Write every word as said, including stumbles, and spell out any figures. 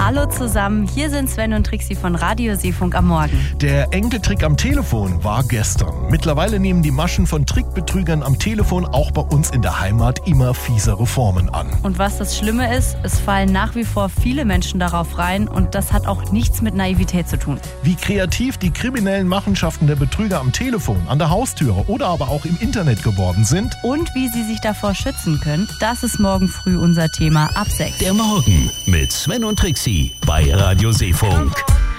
Hallo zusammen, hier sind Sven und Trixi von Radio Seefunk am Morgen. Der Enkeltrick am Telefon war gestern. Mittlerweile nehmen die Maschen von Trickbetrügern am Telefon auch bei uns in der Heimat immer fiesere Formen an. Und was das Schlimme ist, es fallen nach wie vor viele Menschen darauf rein und das hat auch nichts mit Naivität zu tun. Wie kreativ die kriminellen Machenschaften der Betrüger am Telefon, an der Haustüre oder aber auch im Internet geworden sind. Und wie sie sich davor schützen können, das ist morgen früh unser Thema ab sechs. Der Morgen mit Sven und Trixi bei Radio Seefunk.